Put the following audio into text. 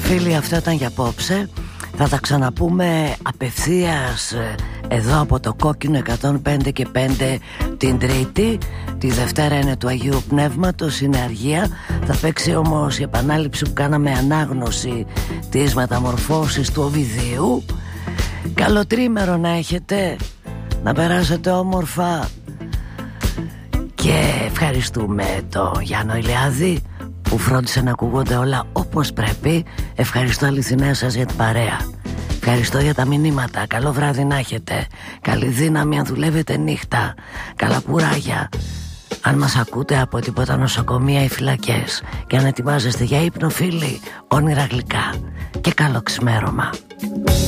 Φίλοι, αυτό ήταν για απόψε. Θα τα ξαναπούμε απευθείας εδώ από το Κόκκινο 105 και 5 την Τρίτη. Τη Δευτέρα είναι του Αγίου Πνεύματος, είναι αργία. Θα παίξει όμως η επανάληψη που κάναμε ανάγνωση της μεταμορφώσης του Οβιδίου. Καλό τρίμερο να έχετε, να περάσετε όμορφα. Και ευχαριστούμε τον Γιάννο Ηλιάδη που φρόντισε να ακούγονται όλα όπως πρέπει. Ευχαριστώ αληθινά σας για την παρέα. Ευχαριστώ για τα μηνύματα. Καλό βράδυ να έχετε. Καλή δύναμη αν δουλεύετε νύχτα. Καλά κουράγια αν μας ακούτε από τίποτα νοσοκομεία ή φυλακές. Και αν ετοιμάζεστε για ύπνο, φίλοι, όνειρα γλυκά. Και καλό ξημέρωμα.